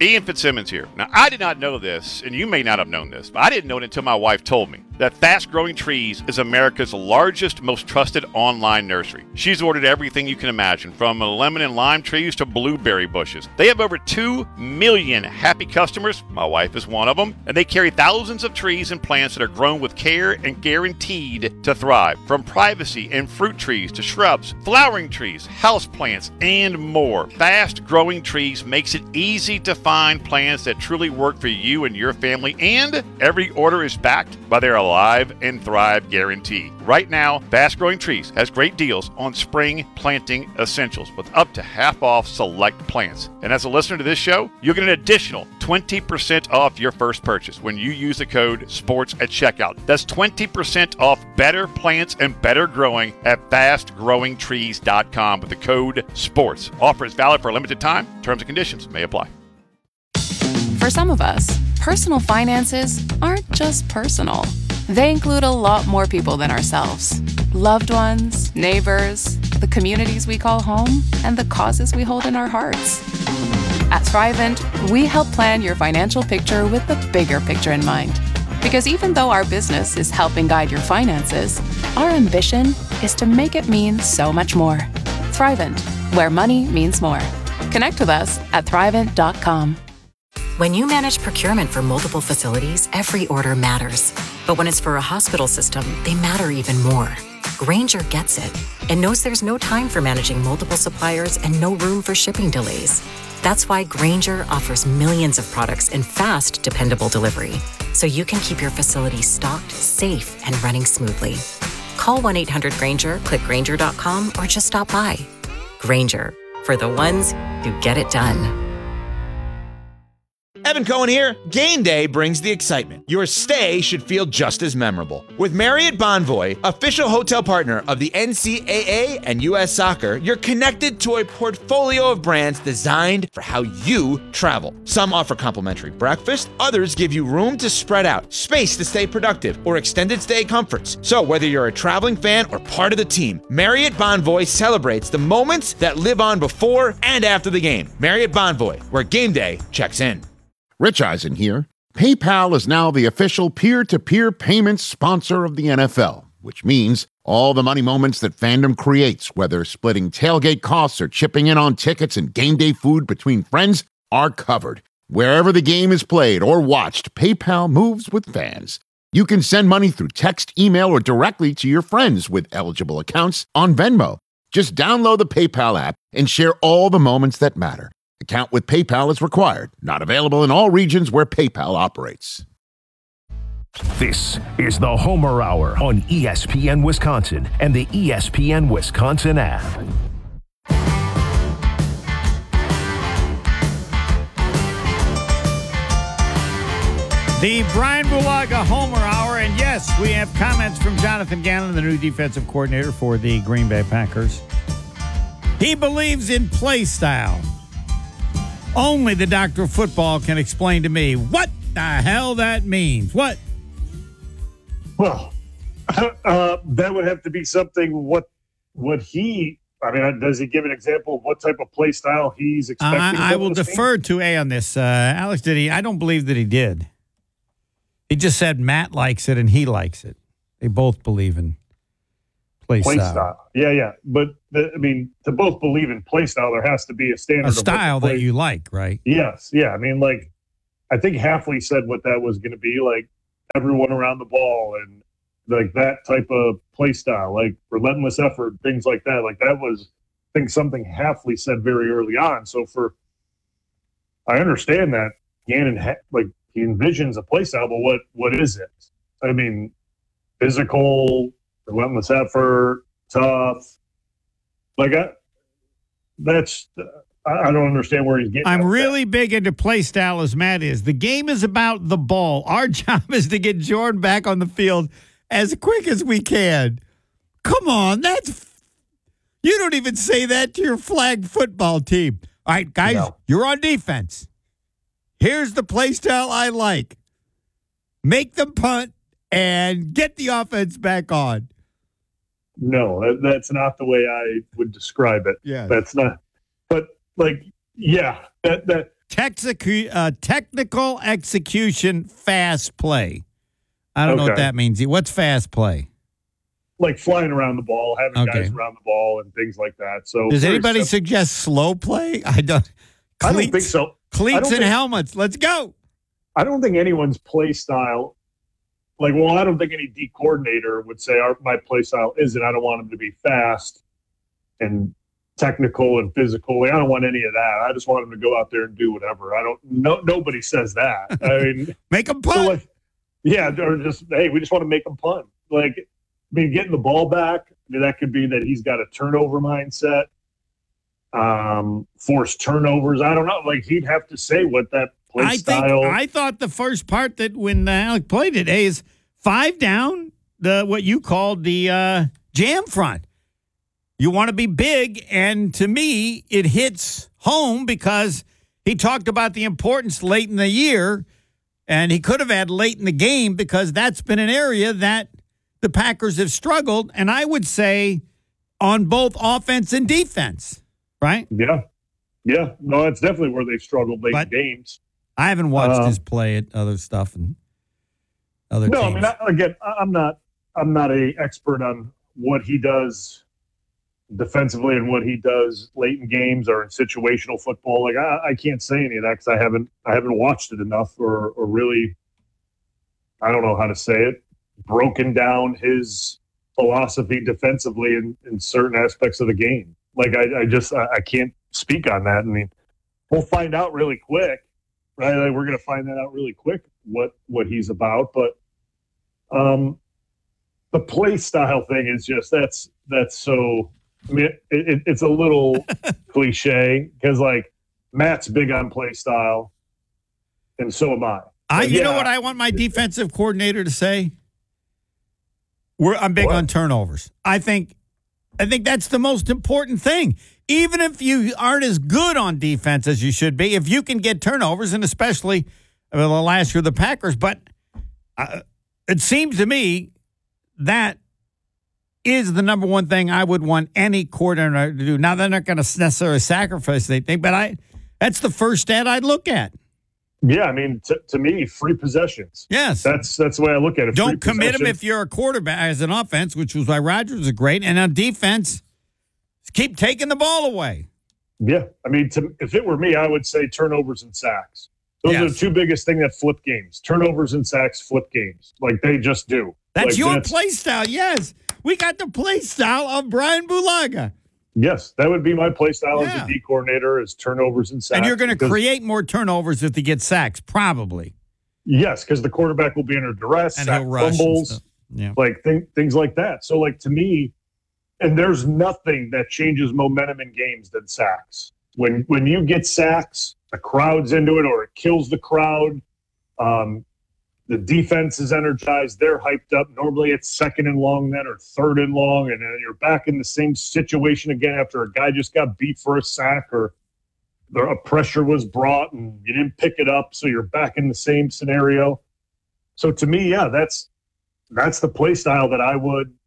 Ian Fitzsimmons here. Now, I did not know this, and you may not have known this, but I didn't know it until my wife told me that Fast Growing Trees is America's largest, most trusted online nursery. She's ordered everything you can imagine, from lemon and lime trees to blueberry bushes. They have over 2 million happy customers. My wife is one of them. And they carry thousands of trees and plants that are grown with care and guaranteed to thrive. From privacy and fruit trees to shrubs, flowering trees, house plants, and more. Fast Growing Trees makes it easy to find plants that truly work for you and your family, and every order is backed by their Alive and Thrive guarantee. Right now, Fast Growing Trees has great deals on spring planting essentials with up to half off select plants. And as a listener to this show, you'll get an additional 20% off your first purchase when you use the code SPORTS at checkout. That's 20% off better plants and better growing at fastgrowingtrees.com with the code SPORTS. Offer is valid for a limited time. Terms and conditions may apply. For some of us, personal finances aren't just personal. They include a lot more people than ourselves. Loved ones, neighbors, the communities we call home, and the causes we hold in our hearts. At Thrivent, we help plan your financial picture with the bigger picture in mind. Because even though our business is helping guide your finances, our ambition is to make it mean so much more. Thrivent, where money means more. Connect with us at Thrivent.com. When you manage procurement for multiple facilities, every order matters. But when it's for a hospital system, they matter even more. Grainger gets it and knows there's no time for managing multiple suppliers and no room for shipping delays. That's why Grainger offers millions of products in fast, dependable delivery, so you can keep your facility stocked, safe, and running smoothly. Call 1-800-GRAINGER, click Grainger.com, or just stop by. Grainger, for the ones who get it done. Evan Cohen here. Game day brings the excitement. Your stay should feel just as memorable. With Marriott Bonvoy, official hotel partner of the NCAA and U.S. Soccer, you're connected to a portfolio of brands designed for how you travel. Some offer complimentary breakfast, others give you room to spread out, space to stay productive, or extended stay comforts. So whether you're a traveling fan or part of the team, Marriott Bonvoy celebrates the moments that live on before and after the game. Marriott Bonvoy, where game day checks in. Rich Eisen here. PayPal is now the official peer-to-peer payments sponsor of the NFL, which means all the money moments that fandom creates, whether splitting tailgate costs or chipping in on tickets and game day food between friends, are covered. Wherever the game is played or watched, PayPal moves with fans. You can send money through text, email, or directly to your friends with eligible accounts on Venmo. Just download the PayPal app and share all the moments that matter. Account with PayPal is required. Not available in all regions where PayPal operates. This is the Homer Hour on ESPN Wisconsin and the ESPN Wisconsin app. The Brian Bulaga Homer Hour, and yes, we have comments from Jonathan Gannon, the new defensive coordinator for the Green Bay Packers. He believes in play style. Only the doctor of football can explain to me what the hell that means. What? Well, that would have to be something. What he? I mean, does he give an example of what type of play style he's expecting? I will defer to A on this. Alex, did he? I don't believe that he did. He just said Matt likes it and he likes it. They both believe in play style. Yeah. But, to both believe in play style, there has to be a standard. A style that you like, right? Yes. Yeah. I mean, I think Hafley said what that was going to be, like everyone around the ball and like that type of play style, like relentless effort, things like that. Like that was, I think, something Hafley said very early on. So I understand that Gannon, he envisions a play style, but what is it? I mean, physical, relentless effort, tough. I don't understand where he's getting. I'm really big into play style as Matt is. The game is about the ball. Our job is to get Jordan back on the field as quick as we can. Come on, you don't even say that to your flag football team. All right, guys, You're on defense. Here's the play style I like. Make them punt and get the offense back on. No, that's not the way I would describe it. Yeah. That's not. But, that Technical execution, fast play. I don't know what that means. What's fast play? Like flying around the ball, having guys around the ball and things like that. So does anybody suggest slow play? I don't think so. Cleats and helmets. Let's go. I don't think anyone's play style, I don't think any D coordinator would say my play style isn't. I don't want him to be fast and technical and physical. I don't want any of that. I just want him to go out there and do whatever. Nobody says that. I mean, make them punt. Or just, hey, we just want to make them punt. Getting the ball back, that could be that he's got a turnover mindset, forced turnovers. I don't know. He'd have to say what that play style. I thought the first part that when Alec played today is 5 down, what you called the jam front. You want to be big, and to me, it hits home because he talked about the importance late in the year, and he could have had late in the game because that's been an area that the Packers have struggled, and I would say on both offense and defense, right? Yeah. No, that's definitely where they've struggled late in games. I haven't watched his play at other stuff and other teams. I mean, I'm not an expert on what he does defensively and what he does late in games or in situational football. I can't say any of that because I haven't watched it enough or really, I don't know how to say it, broken down his philosophy defensively in certain aspects of the game. I can't speak on that. I mean, we'll find out really quick, right? We're going to find that out really quick what he's about. But the play style thing is just that's so. I mean, it's a little cliche because Matt's big on play style, and so am I. You know what I want my defensive coordinator to say? I'm big on turnovers. I think that's the most important thing. Even if you aren't as good on defense as you should be, if you can get turnovers, and especially last year the Packers, but it seems to me that is the number one thing I would want any coordinator to do. Now, they're not going to necessarily sacrifice anything, but that's the first stat I'd look at. Yeah, I mean, to me, free possessions. Yes. That's the way I look at it. Don't commit them if you're a quarterback as an offense, which was why Rodgers is great. And on defense, keep taking the ball away. Yeah. I mean, if it were me, I would say turnovers and sacks. Those are the two biggest things that flip games. Turnovers and sacks flip games. They just do. That's your play style. Yes. We got the play style of Brian Bulaga. Yes, that would be my play style as a D coordinator is turnovers and sacks. And you're going to create more turnovers if they get sacks, probably. Yes, because the quarterback will be under duress, and sack fumbles, things like that. So, to me, and there's nothing that changes momentum in games than sacks. When you get sacks, the crowd's into it, or it kills the crowd. The defense is energized. They're hyped up. Normally it's second and long then or third and long, and then you're back in the same situation again after a guy just got beat for a sack or a pressure was brought and you didn't pick it up, so you're back in the same scenario. So to me, that's the play style that I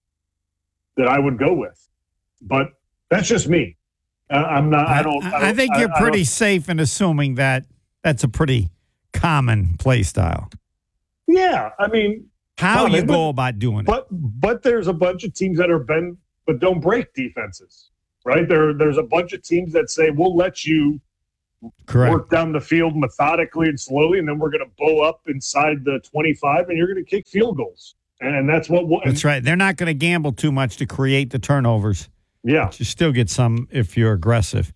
would go with. But that's just me. I'm not. I think you're pretty safe in assuming that that's a pretty common play style. Yeah, I mean, how you go about doing it. But there's a bunch of teams that are bend but don't break defenses, right? There's a bunch of teams that say we'll let you work down the field methodically and slowly, and then we're going to bow up inside the 25, and you're going to kick field goals, and that's what. That's right. They're not going to gamble too much to create the turnovers. Yeah, but you still get some if you're aggressive.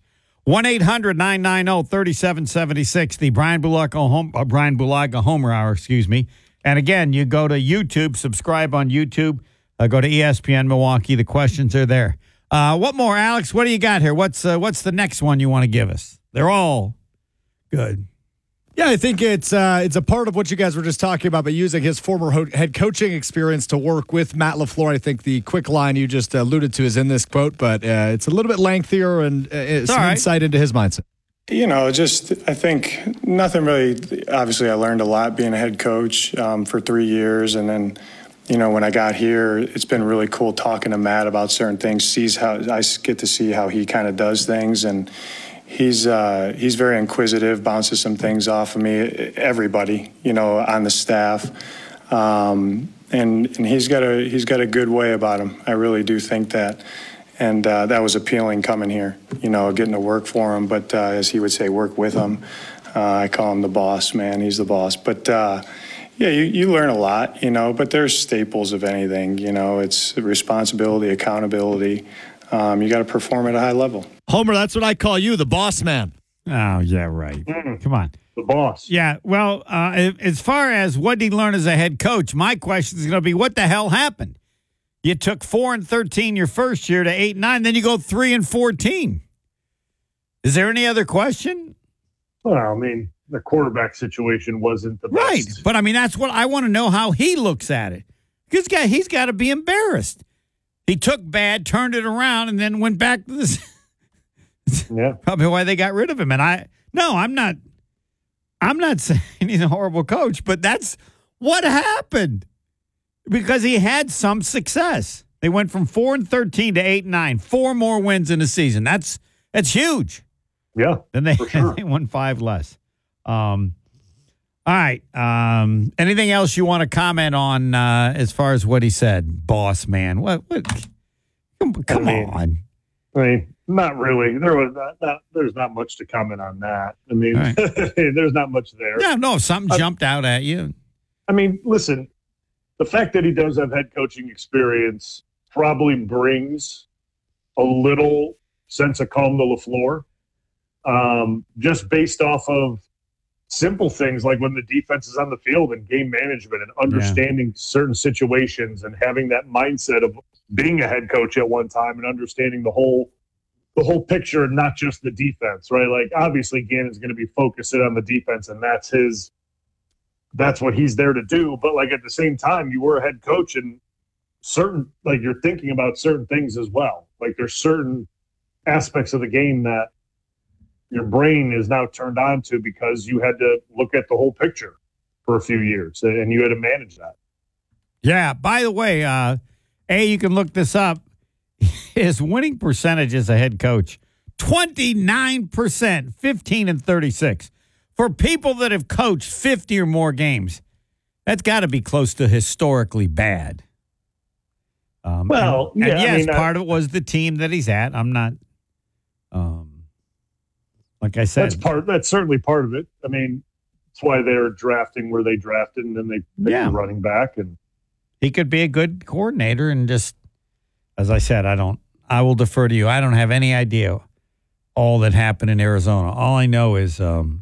1-800-990-3776, the Brian Bulaga Homer Hour, excuse me. And again, you go to YouTube, subscribe on YouTube, go to ESPN Milwaukee. The questions are there. What more, Alex? What do you got here? What's the next one you want to give us? They're all good. Yeah, I think it's a part of what you guys were just talking about, but using his former head coaching experience to work with Matt LaFleur. I think the quick line you just alluded to is in this quote, but it's a little bit lengthier and some insight into his mindset. I think nothing really. Obviously, I learned a lot being a head coach for 3 years, and then, when I got here, it's been really cool talking to Matt about certain things. I get to see how he kind of does things, and he's very inquisitive, bounces some things off of me, everybody, on the staff. And he's got a good way about him. I really do think that. And that was appealing coming here, getting to work for him. But as he would say, work with him. I call him the boss, man. He's the boss. But you learn a lot, but there's staples of anything, it's responsibility, accountability. You got to perform at a high level. Homer, that's what I call you, the boss man. Oh, yeah, right. Come on. The boss. Yeah, well, as far as what did he learn as a head coach, my question is going to be, what the hell happened? You took 4-13 your first year to 8-9, then you go 3-14. Is there any other question? Well, I mean, the quarterback situation wasn't the best. Right, but I mean, that's what I want to know how he looks at it. Because he's got to be embarrassed. He took bad, turned it around, and then went back to this. Yeah, probably why they got rid of him. And I'm not saying he's a horrible coach, but that's what happened because he had some success. They went from 4-13 to 8-9, 4 more wins in a season. That's huge. Yeah, Then they, for sure. they won 5 less. All right. Anything else you want to comment on as far as what he said, boss man? What? Come on. I mean, not really. There's not much to comment on that. I mean, Right. there's not much there. No, something jumped out at you. I mean, listen, the fact that he does have head coaching experience probably brings a little sense of calm to LaFleur, just based off of simple things like when the defense is on the field and game management and understanding certain situations and having that mindset of being a head coach at one time and understanding the whole picture and not just the defense, right? Like obviously Gannon's going to be focused on the defense and that's what he's there to do. But like at the same time, you were a head coach and you're thinking about certain things as well. Like there's certain aspects of the game that your brain is now turned on to because you had to look at the whole picture for a few years and you had to manage that. Yeah. By the way, you can look this up. His winning percentage as a head coach, 29%, 15-36. For people that have coached 50 or more games, that's got to be close to historically bad. Part of it was the team that he's at. I'm not, like I said. That's certainly part of it. I mean, that's why they're drafting where they drafted, and then they pick the running back. And he could be a good coordinator, and just, as I said, I will defer to you. I don't have any idea all that happened in Arizona. All I know is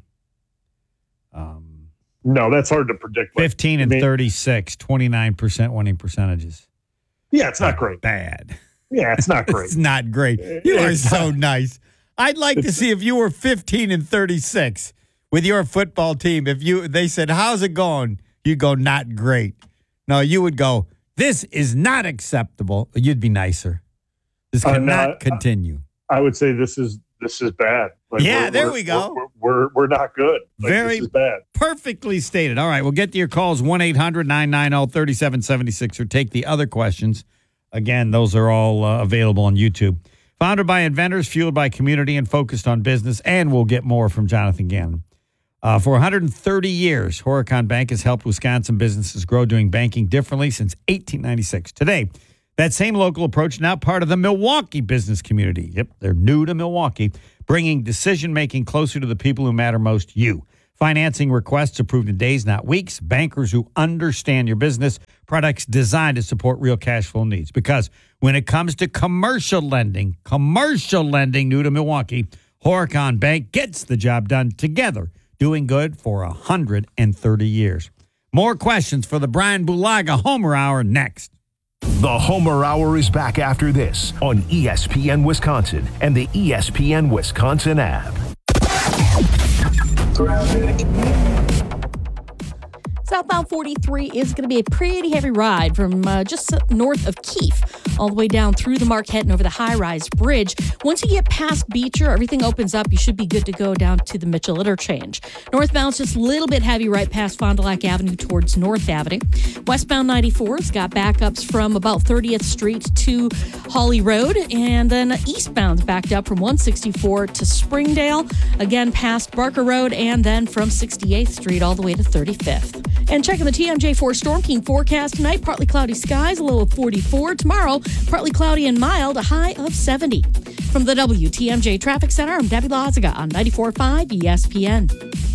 no, that's hard to predict. 15-36, 29% winning percentages. Yeah, it's not great. Bad. Yeah, it's not great. It's not great. You are so nice. I'd like to see if you were 15-36 with your football team. If they said, "How's it going?" You go, "Not great." No, you would go, "This is not acceptable." You'd be nicer. This cannot continue. I would say this is bad. Like there we go. We're not good. This is bad. Perfectly stated. All right, we'll get to your calls, 1-800-990-3776, or take the other questions. Again, those are all available on YouTube. Founded by inventors, fueled by community, and focused on business. And we'll get more from Jonathan Gannon. For 130 years, Horicon Bank has helped Wisconsin businesses grow, doing banking differently since 1896. Today, that same local approach now part of the Milwaukee business community. Yep, they're new to Milwaukee, bringing decision-making closer to the people who matter most, you. Financing requests approved in days, not weeks. Bankers who understand your business. Products designed to support real cash flow needs. Because when it comes to commercial lending new to Milwaukee, Horicon Bank gets the job done together, doing good for 130 years. More questions for the Brian Bulaga Homer Hour next. The Homer Hour is back after this on ESPN Wisconsin and the ESPN Wisconsin app. Southbound 43 is going to be a pretty heavy ride from just north of Keefe all the way down through the Marquette and over the high-rise bridge. Once you get past Beecher, everything opens up. You should be good to go down to the Mitchell interchange. Northbound's just a little bit heavy right past Fond du Lac Avenue towards North Avenue. Westbound 94's got backups from about 30th Street to Holly Road, and then eastbound's backed up from 164 to Springdale, again past Barker Road, and then from 68th Street all the way to 35th. And checking the TMJ4 Storm King forecast tonight, partly cloudy skies, a low of 44. Tomorrow, partly cloudy and mild, a high of 70. From the WTMJ Traffic Center, I'm Debbie Loziga on 94.5 ESPN.